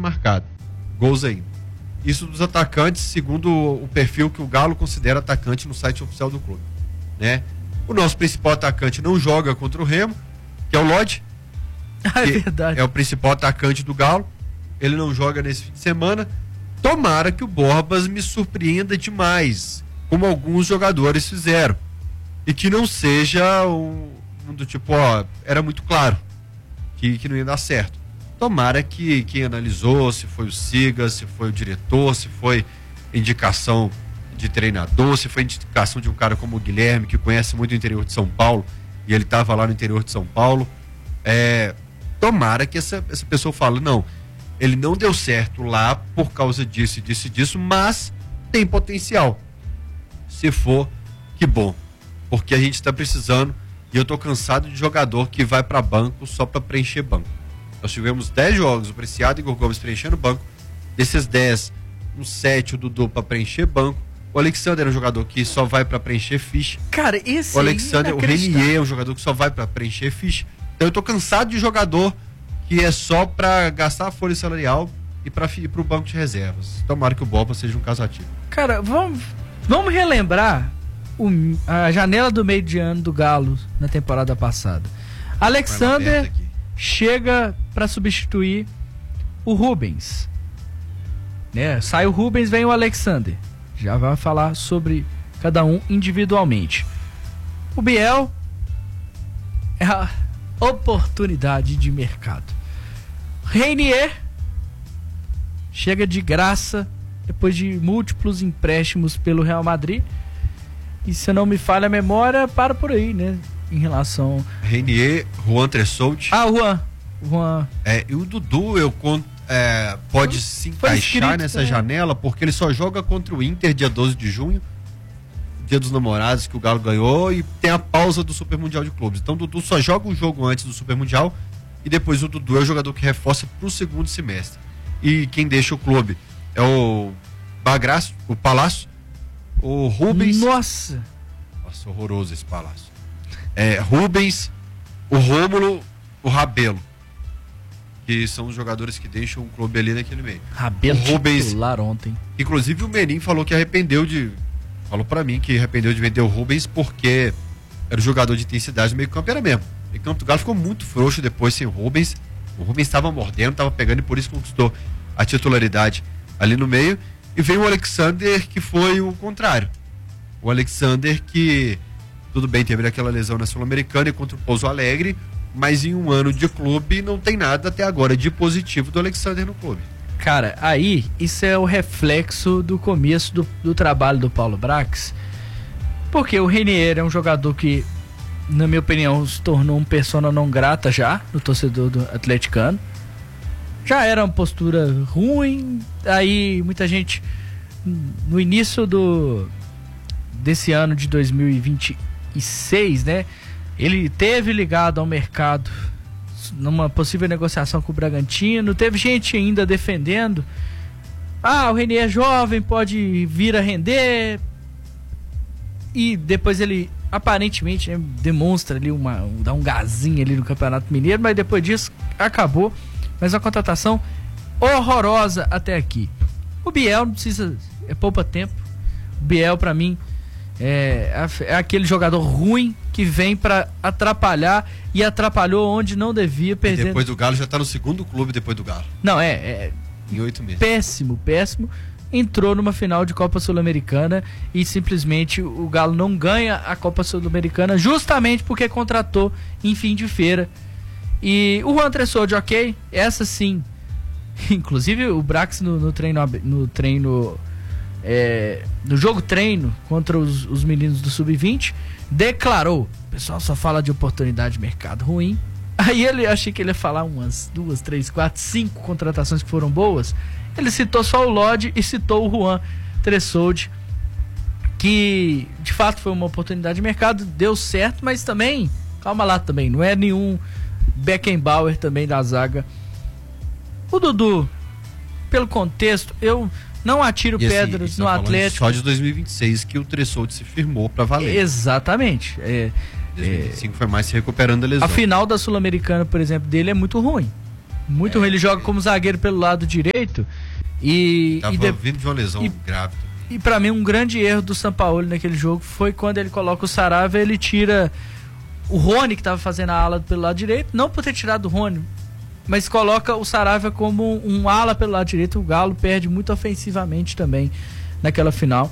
marcado. Gols ainda. Isso dos atacantes, segundo o perfil que o Galo considera atacante no site oficial do clube, né? O nosso principal atacante não joga contra o Remo, que é o Lodge. É verdade. É o principal atacante do Galo. Ele não joga nesse fim de semana. Tomara que o Borbas me surpreenda demais, como alguns jogadores fizeram. E que não seja do tipo, era muito claro que não ia dar certo. Tomara que quem analisou, se foi o Siga, se foi o diretor, se foi indicação de treinador, se foi indicação de um cara como o Guilherme, que conhece muito o interior de São Paulo, e ele estava lá no interior de São Paulo. Tomara que essa pessoa fale, não, ele não deu certo lá por causa disso, mas tem potencial. Se for, que bom. Porque a gente está precisando, e eu tô cansado de jogador que vai para banco só para preencher banco. Nós tivemos 10 jogos, o Preciado e o Igor Gomes preenchendo banco. Desses 10, uns 7 o Dudu para preencher banco. O Alexander é um jogador que só vai para preencher ficha. Cara, esse o Alexander, o Renier é um jogador que só vai para preencher ficha. Então eu tô cansado de jogador que é só para gastar a folha salarial e para ir pro banco de reservas. Tomara que o Boba seja um caso ativo. Cara, vamos relembrar a janela do meio de ano do Galo na temporada passada. Alexander chega para substituir o Rubens, né? Sai o Rubens, vem o Alexander. Já vai falar sobre cada um individualmente. O Biel é a oportunidade de mercado. Renier chega de graça depois de múltiplos empréstimos pelo Real Madrid. E se não me falha a memória, para por aí, né? Em relação... Renier, Juan Tressout. Juan. E o Dudu, pode se encaixar nessa janela, porque ele só joga contra o Inter dia 12 de junho, dia dos namorados, que o Galo ganhou, e tem a pausa do Super Mundial de Clubes. Então o Dudu só joga um jogo antes do Super Mundial, e depois o Dudu é o jogador que reforça pro segundo semestre. E quem deixa o clube é o Bagraço, o Palácio, o Rubens. Nossa, horroroso esse Palácio. Rubens, o Rômulo, o Rabelo, que são os jogadores que deixam o clube ali naquele meio. Rabelo titular ontem. Inclusive o Menin falou pra mim que arrependeu de vender o Rubens porque era o jogador de intensidade no meio campo, era mesmo. O meio campo do Galo ficou muito frouxo depois sem o Rubens. O Rubens estava mordendo, estava pegando e por isso conquistou a titularidade ali no meio. E veio o Alexander, que foi o contrário. O Alexander que, tudo bem, teve aquela lesão na Sul-Americana e contra o Pouso Alegre, mas em um ano de clube não tem nada até agora de positivo do Alexander no clube. Cara, aí isso é o reflexo do começo do trabalho do Paulo Brax, porque o Renier é um jogador que, na minha opinião, se tornou um persona não grata já no torcedor do atleticano. Já era uma postura ruim, aí muita gente no início desse ano de 2026, né? Ele teve ligado ao mercado numa possível negociação com o Bragantino, teve gente ainda defendendo, o Renier é jovem, pode vir a render, e depois ele aparentemente, né, demonstra ali dá um gazinho ali no Campeonato Mineiro, mas depois disso acabou. Mas a contratação horrorosa até aqui. O Biel não precisa, poupa tempo. O Biel, pra mim, é aquele jogador ruim que vem pra atrapalhar e atrapalhou onde não devia perder. E depois do Galo já tá no segundo clube depois do Galo. Não, em 8 meses. Péssimo. Entrou numa final de Copa Sul-Americana e simplesmente o Galo não ganha a Copa Sul-Americana justamente porque contratou em fim de feira. E o Juan Tressout, ok, essa sim. Inclusive o Brax no jogo treino contra os meninos do Sub-20 declarou: o pessoal só fala de oportunidade de mercado ruim. Aí achei que ele ia falar umas 2, 3, 4, 5 contratações que foram boas. Ele citou só o Lodge e citou o Juan Tressout, que de fato foi uma oportunidade de mercado, deu certo, mas também, calma lá também, não é nenhum Beckenbauer também da zaga. O Dudu, pelo contexto, eu não atiro pedras no Atlético. Só de 2026 que o Tressout se firmou pra valer. Exatamente. 2025 foi mais se recuperando a lesão. A final da Sul-Americana, por exemplo, dele é muito ruim. Muito ruim. Ele joga como zagueiro pelo lado direito. Tava vindo de uma lesão grave. E pra mim, um grande erro do Sampaoli naquele jogo foi quando ele coloca o Saravia, ele tira o Rony, que tava fazendo a ala pelo lado direito, não por ter tirado o Rony, mas coloca o Saravia como um ala pelo lado direito. O Galo perde muito ofensivamente também naquela final.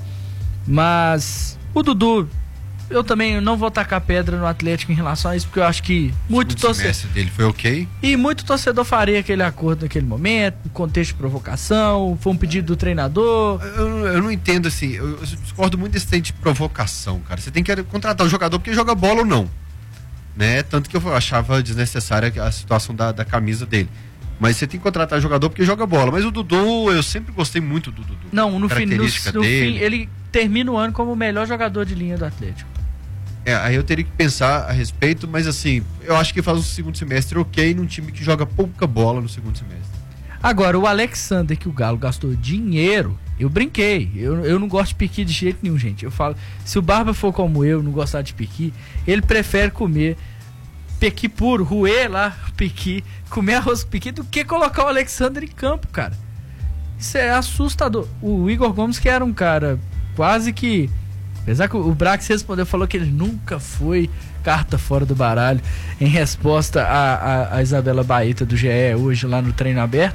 Mas o Dudu, eu também não vou tacar pedra no Atlético em relação a isso, porque eu acho que muito torcedor dele foi ok. E muito torcedor faria aquele acordo naquele momento, contexto de provocação, foi um pedido do treinador. Eu não entendo assim, eu discordo muito desse tempo de provocação, cara. Você tem que contratar o jogador porque joga bola ou não, né? Tanto que eu achava desnecessária a situação da camisa dele. Mas você tem que contratar o jogador porque joga bola. Mas o Dudu, eu sempre gostei muito do Dudu. Não, no fim, ele termina o ano como o melhor jogador de linha do Atlético. Aí eu teria que pensar a respeito, mas assim, eu acho que faz um segundo semestre ok num time que joga pouca bola no segundo semestre. Agora, o Alexander, que o Galo gastou dinheiro, eu brinquei. Eu não gosto de piqui de jeito nenhum, gente. Eu falo, se o Barba for como eu, não gostar de piqui, ele prefere comer pequi puro, roer lá, piqui, comer arroz com piqui, do que colocar o Alexander em campo, cara. Isso é assustador. O Igor Gomes, que era um cara quase que... Apesar que o Brax respondeu, falou que ele nunca foi carta fora do baralho, em resposta a Isabela Baeta do GE hoje lá no treino aberto.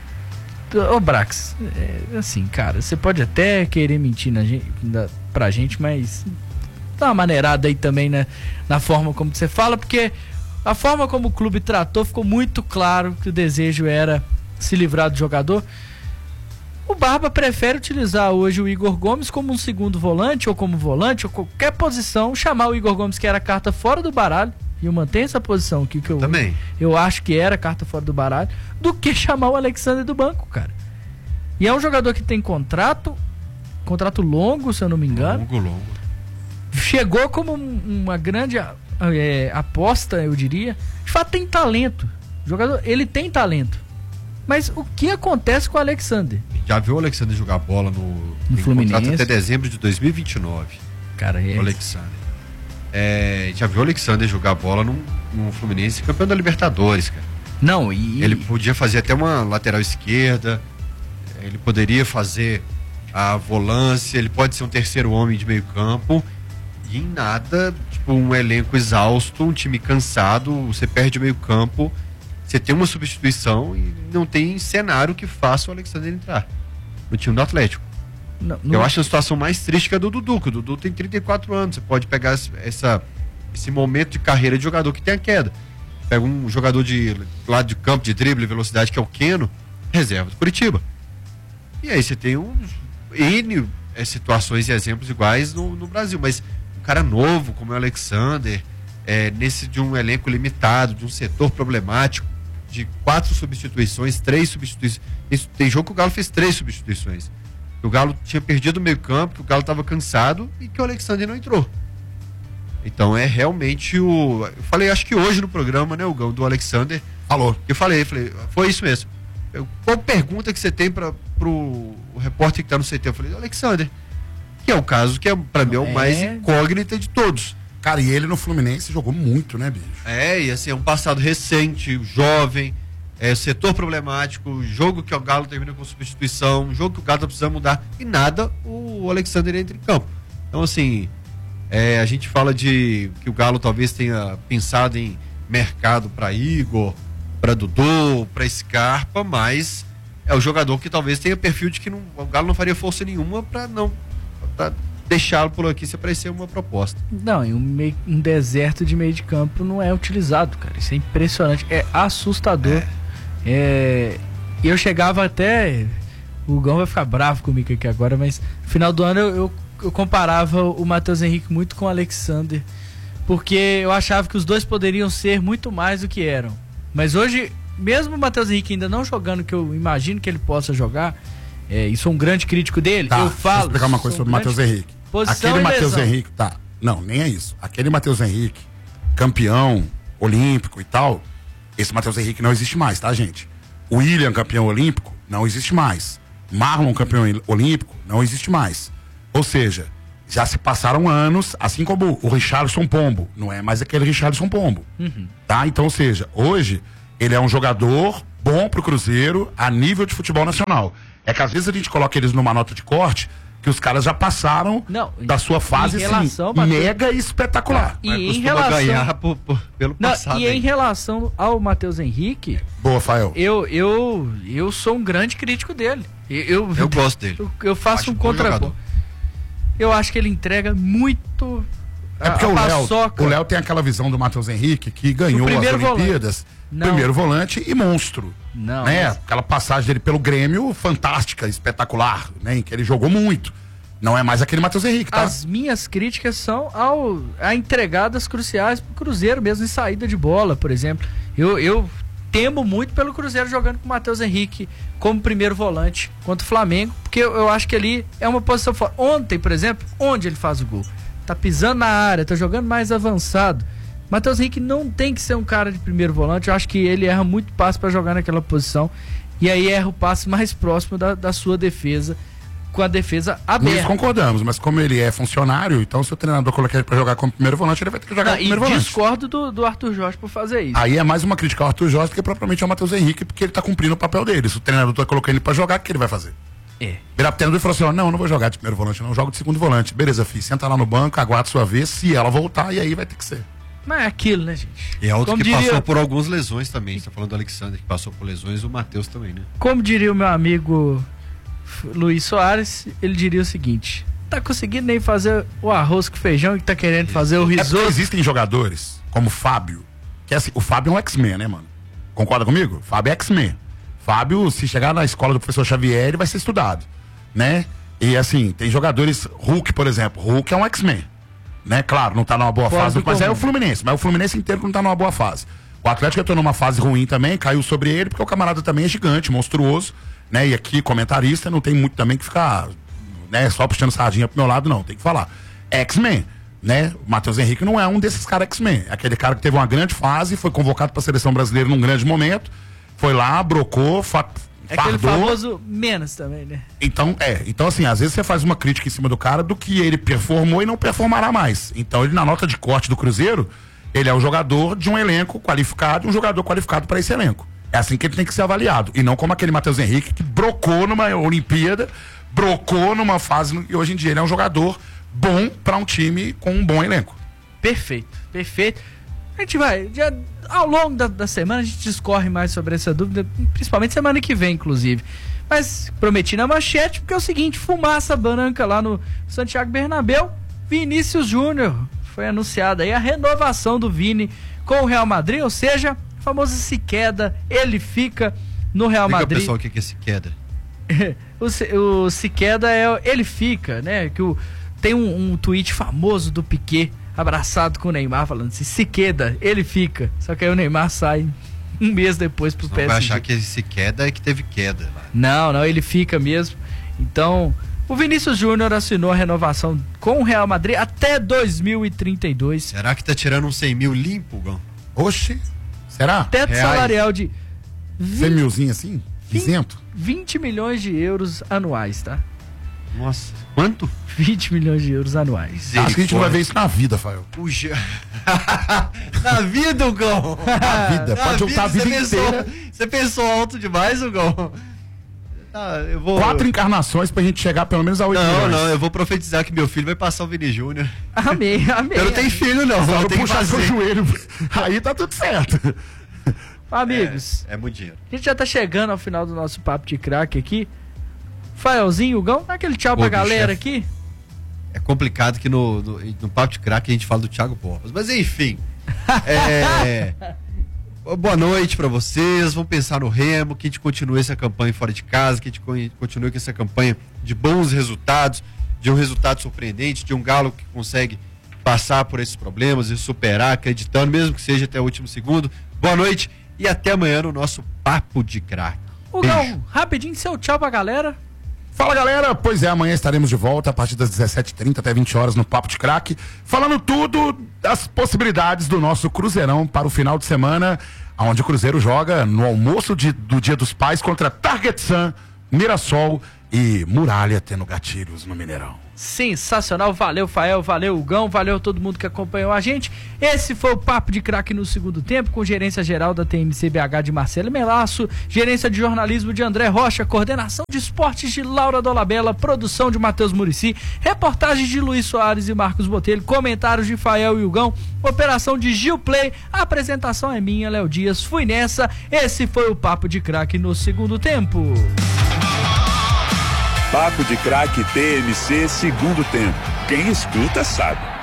Ô Brax, assim, cara, você pode até querer mentir pra gente, mas dá uma maneirada aí também, né, na forma como você fala, porque a forma como o clube tratou ficou muito claro que o desejo era se livrar do jogador. O Barba prefere utilizar hoje o Igor Gomes como um segundo volante, ou como volante, ou qualquer posição, chamar o Igor Gomes, que era carta fora do baralho, e eu mantenho essa posição aqui, que eu acho que era carta fora do baralho, do que chamar o Alexander do banco, cara. E é um jogador que tem contrato longo, se eu não me engano. Longo. Chegou como uma grande aposta, eu diria. De fato, tem talento. O jogador, ele tem talento. Mas o que acontece com o Alexander? Já viu o Alexander jogar bola no Fluminense até dezembro de 2029. Cara, o Alexander. Já viu o Alexander jogar bola no Fluminense, campeão da Libertadores, cara. Não, ele podia fazer até uma lateral esquerda, ele poderia fazer a volância, ele pode ser um terceiro homem de meio campo, e em nada, tipo, um elenco exausto, um time cansado, você perde o meio campo. Você tem uma substituição e não tem cenário que faça o Alexander entrar no time do Atlético. Eu acho a situação mais triste que a do Dudu, que o Dudu tem 34 anos. Você pode pegar esse momento de carreira de jogador que tem a queda. Pega um jogador de lado de campo, de drible, velocidade, que é o Keno, reserva do Curitiba. E aí você tem N situações e exemplos iguais no Brasil. Mas um cara novo, como é o Alexander, de um elenco limitado, de um setor problemático, de 4 substituições, 3 substituições. Tem jogo que o Galo fez 3 substituições. O Galo tinha perdido o meio campo, que o Galo estava cansado e que o Alexander não entrou. Então é realmente eu falei, acho que hoje no programa, né, o do Alexander. Falou. Eu falei, foi isso mesmo. Qual pergunta que você tem pro repórter que está no CT? Eu falei, Alexander, que é o caso que para mim é o mais incógnita de todos. Cara, e ele no Fluminense jogou muito, né, bicho? E assim, é um passado recente, jovem, setor problemático, jogo que o Galo termina com substituição, jogo que o Galo tá precisando mudar, e nada, o Alexander entra em campo. Então, assim, a gente fala de que o Galo talvez tenha pensado em mercado para Igor, para Dudu, para Scarpa, mas é o jogador que talvez tenha perfil de que o Galo não faria força nenhuma para deixá-lo por aqui se aparecer uma proposta. Não, e um deserto de meio de campo não é utilizado, cara. Isso é impressionante, é assustador. E eu chegava até... O Gão vai ficar bravo comigo aqui agora, mas no final do ano eu comparava o Matheus Henrique muito com o Alexander, porque eu achava que os dois poderiam ser muito mais do que eram. Mas hoje, mesmo o Matheus Henrique ainda não jogando, que eu imagino que ele possa jogar, e sou um grande crítico dele, eu falo... Vou explicar uma coisa sobre o Matheus Henrique. Aquele Matheus Henrique, não, nem é isso. Aquele Matheus Henrique, campeão olímpico e tal, esse Matheus Henrique não existe mais, tá, gente? O William, campeão olímpico, não existe mais. Marlon, campeão olímpico, não existe mais. Ou seja, já se passaram anos, assim como o Richarlison Pombo, não é mais aquele Richarlison Pombo. Tá? Então, ou seja, hoje Ele é um jogador bom pro Cruzeiro a nível de futebol nacional. É que às vezes a gente coloca eles numa nota de corte que os caras já passaram da sua fase mega espetacular. E em relação ganhar pelo passado. E em relação ao Matheus Henrique, boa, Fael. Eu sou um grande crítico dele. Eu gosto dele. Eu faço um contraponto. Eu acho que ele entrega muito. É porque o Léo tem aquela visão do Matheus Henrique que ganhou as Olimpíadas, primeiro volante e monstro. Não, né? Aquela passagem dele pelo Grêmio, fantástica, espetacular, né? Em que ele jogou muito. Não é mais aquele Matheus Henrique, tá? As minhas críticas são a entregadas cruciais pro Cruzeiro mesmo, em saída de bola, por exemplo. Eu temo muito pelo Cruzeiro jogando com o Matheus Henrique como primeiro volante contra o Flamengo, porque eu acho que ali é uma posição forte. Ontem, por exemplo, onde ele faz o gol? Tá pisando na área, tá jogando mais avançado. Matheus Henrique não tem que ser um cara de primeiro volante. Eu acho que ele erra muito passe para jogar naquela posição. E aí erra o passe mais próximo da sua defesa, com a defesa aberta. Nós concordamos, mas como ele é funcionário, então se o treinador colocar ele para jogar como primeiro volante, ele vai ter que jogar como primeiro volante. E discordo do Arthur Jorge por fazer isso. Aí é mais uma crítica ao Arthur Jorge do que propriamente ao Matheus Henrique, porque ele tá cumprindo o papel dele. Se o treinador tá colocando ele para jogar, o que ele vai fazer? Virar pro treinador e falar assim, não vou jogar de primeiro volante, não, jogo de segundo volante. Beleza, filho, senta lá no banco, aguarda sua vez, se ela voltar, e aí vai ter que ser. Mas é aquilo, né, gente? E é outro que passou por algumas lesões também. Você tá falando do Alexandre, que passou por lesões, o Matheus também, né? Como diria o meu amigo Luiz Soares, ele diria o seguinte: tá conseguindo nem fazer o arroz com feijão, que tá querendo fazer o risoto. Existem jogadores, como o Fábio, que é assim, o Fábio é um X-Men, né, mano? Concorda comigo? Fábio é X-Men. Fábio, se chegar na escola do professor Xavier, ele vai ser estudado, né? E assim, tem jogadores, Hulk, por exemplo. Hulk é um X-Men, né? Claro, não tá numa boa fase, mas é o Fluminense. Mas o Fluminense inteiro não tá numa boa fase. O Atlético entrou numa fase ruim também, caiu sobre ele, porque o camarada também é gigante, monstruoso, né? E aqui, comentarista, não tem muito também que ficar, né, só puxando sardinha pro meu lado, não. Tem que falar. X-Men, né? O Matheus Henrique não é um desses caras X-Men. É aquele cara que teve uma grande fase, foi convocado pra seleção brasileira num grande momento, foi lá, brocou, é aquele famoso menos também, né? Então assim, às vezes você faz uma crítica em cima do cara do que ele performou e não performará mais. Então ele, na nota de corte do Cruzeiro, ele é o jogador de um elenco qualificado, um jogador qualificado para esse elenco. É assim que ele tem que ser avaliado. E não como aquele Matheus Henrique que brocou numa Olimpíada, brocou numa fase, e hoje em dia ele é um jogador bom para um time com um bom elenco. Perfeito. A gente vai, ao longo da semana, a gente discorre mais sobre essa dúvida, principalmente semana que vem, inclusive. Mas prometi na manchete, porque é o seguinte: fumaça branca lá no Santiago Bernabéu. Vinícius Júnior, foi anunciada aí a renovação do Vini com o Real Madrid, ou seja, o famoso Siqueda, ele no Real Madrid. Pessoal, o que é Siqueda? o Siqueda ele fica, né? Tem um tweet famoso do Piquet, abraçado com o Neymar, falando assim: Siqueda, ele fica. Só que aí o Neymar sai um mês depois pro PSG. Vai achar que esse queda é que teve queda lá. Não, ele fica mesmo. Então, o Vinícius Júnior assinou a renovação com o Real Madrid até 2032. Será que tá tirando uns 100 mil limpo, Gão? Oxi, será? Teto salarial de 100 milzinho assim? Isento? 20 milhões de euros anuais, tá? Nossa, quanto? 20 milhões de euros anuais. Acho que a gente não vai ver isso na vida, Fael. Puxa. Na vida, Gão. Na vida, pode juntar a vida inteira. Você pensou alto demais, Gão? Eu vou... 4 encarnações pra gente chegar pelo menos a 8 milhões. Não, eu vou profetizar que meu filho vai passar o Vini Júnior. Amém. Eu não tenho filho, não. Eu tenho que fazer o joelho. Aí tá tudo certo. Amigos, é muito dinheiro. A gente já tá chegando ao final do nosso papo de craque aqui. Faelzinho, Gão, dá aquele tchau pra galera aqui. É complicado que no papo de craque a gente fala do Thiago Borras. Mas enfim. Boa noite pra vocês. Vamos pensar no Remo, que a gente continue essa campanha fora de casa, que a gente continue com essa campanha de bons resultados, de um resultado surpreendente, de um Galo que consegue passar por esses problemas e superar, acreditando, mesmo que seja até o último segundo. Boa noite e até amanhã no nosso Papo de Craque. Gão, rapidinho, seu tchau pra galera. Fala, galera, pois é, amanhã estaremos de volta a partir das 17h30 até 20 horas no Papo de Craque, falando tudo das possibilidades do nosso Cruzeirão para o final de semana, onde o Cruzeiro joga no almoço do Dia dos Pais contra Target Sun, Mirassol e Muralha tendo gatilhos no Mineirão. sensacional. Valeu, Fael, valeu, Hugão, valeu todo mundo que acompanhou a gente. Esse foi o Papo de Craque no segundo tempo, com gerência geral da TMCBH de Marcelo Melasso, gerência de jornalismo de André Rocha, coordenação de esportes de Laura Dolabella, produção de Matheus Muricy, reportagem de Luiz Soares e Marcos Botelho, comentários de Fael e Hugão, operação de Gil Play, a apresentação é minha, Léo Dias, fui nessa. Esse foi o Papo de Craque no segundo tempo. Papo de Craque TMC segundo tempo. Quem escuta sabe.